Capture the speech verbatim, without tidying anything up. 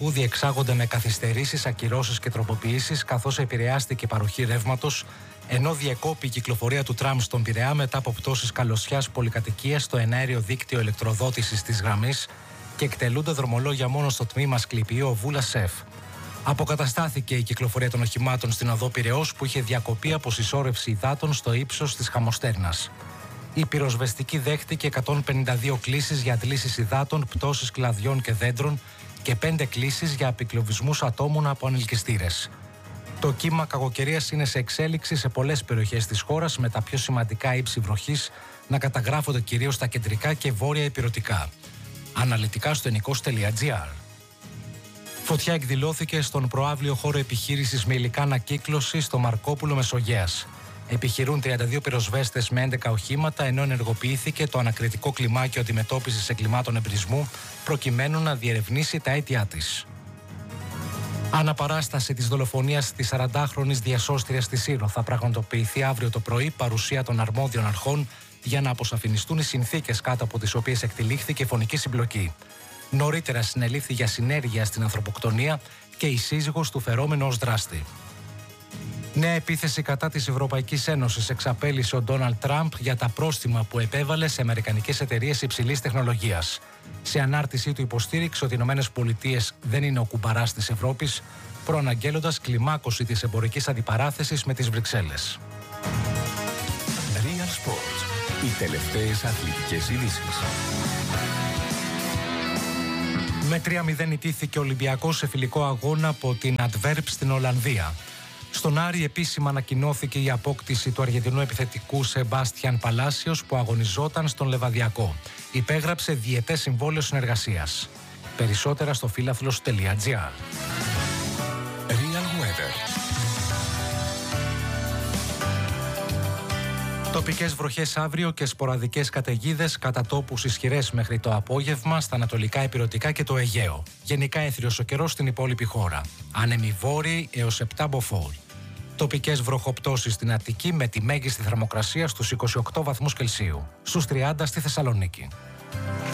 Αττικού διεξάγονται με καθυστερήσεις, ακυρώσεις και τροποποιήσεις, καθώς επηρεάστηκε η παροχή ρεύματος, ενώ διεκόπη η κυκλοφορία του τραμ στον Πειραιά μετά από πτώσεις καλωσιάς πολυκατοικίας στο εναέριο δίκτυο ηλεκτροδότησης της γραμμής και εκτελούνται δρομολόγια μόνο στο τμήμα Σκληπιείο Βούλα ΣΕΦ. Αποκαταστάθηκε η κυκλοφορία των οχημάτων στην οδό Πειραιώς που είχε διακοπεί από συσσόρευση υδάτων στο ύψος της Χαμοστέρνας. Η πυροσβεστική δέχτηκε εκατόν πενήντα δύο κλήσεις για αντλήσεις υδάτων, πτώσεις κλαδιών και δέντρων και πέντε κλήσεις για απειγκλωβισμούς ατόμων από ανελκυστήρες. Το κύμα κακοκαιρίας είναι σε εξέλιξη σε πολλές περιοχές της χώρας, με τα πιο σημαντικά ύψη βροχής να καταγράφονται κυρίως στα κεντρικά και βόρεια ηπειρωτικά. Αναλυτικά στο ενικός τελεία τζι άρ. Φωτιά εκδηλώθηκε στον προαύλιο χώρο επιχείρησης με υλικά ανακύκλωση στο Μαρκόπουλο Μεσογείας. Επιχειρούν τριάντα δύο πυροσβέστες με έντεκα οχήματα, ενώ ενεργοποιήθηκε το ανακριτικό κλιμάκιο αντιμετώπισης εγκλημάτων εμπρισμού, προκειμένου να διερευνήσει τα αίτια της. Αναπαράσταση της δολοφονίας της σαραντάχρονης διασώστριας της Σύρο θα πραγματοποιηθεί αύριο το πρωί, παρουσία των αρμόδιων αρχών, για να αποσαφινιστούν οι συνθήκες κάτω από τις οποίες εκτελήχθηκε φωνική συμπλοκή. Νωρίτερα συνελήφθη για συνέργεια στην ανθρωποκτονία και η σύζυγος του φερόμενου ως δράστη. Νέα επίθεση κατά της Ευρωπαϊκής Ένωσης εξαπέλυσε ο Ντόναλντ Τραμπ για τα πρόστιμα που επέβαλε σε αμερικανικές εταιρείες υψηλής τεχνολογίας. Σε ανάρτησή του υποστήριξε ότι οι ΗΠΑ δεν είναι ο κουμπαράς της Ευρώπης, προαναγγέλλοντας κλιμάκωση της εμπορικής αντιπαράθεσης με τις Βρυξέλλες. Real Sports. Οι τελευταίες αθλητικές ειδήσεις. Με τρία μηδέν ιτήθηκε ο Ολυμπιακός σε φιλικό αγώνα από την Αντβέρπ στην Ολλανδία. Στον Άρη επίσημα ανακοινώθηκε η απόκτηση του Αργεντινού επιθετικού Σεμπάστιαν Παλάσιος που αγωνιζόταν στον Λεβαδιακό. Υπέγραψε διετές συμβόλαιο συνεργασίας. Περισσότερα στο φίλαθλος τελεία τζι άρ. Real Weather. Τοπικές βροχές αύριο και σποραδικές καταιγίδες, κατά τόπους ισχυρές μέχρι το απόγευμα στα ανατολικά ηπειρωτικά και το Αιγαίο. Γενικά έθριος ο καιρός στην υπόλοιπη χώρα. Άνεμοι βόρειοι έως επτά μποφόρ. Τοπικές βροχοπτώσεις στην Αττική με τη μέγιστη θερμοκρασία στους είκοσι οκτώ βαθμούς Κελσίου. Στους τριάντα στη Θεσσαλονίκη.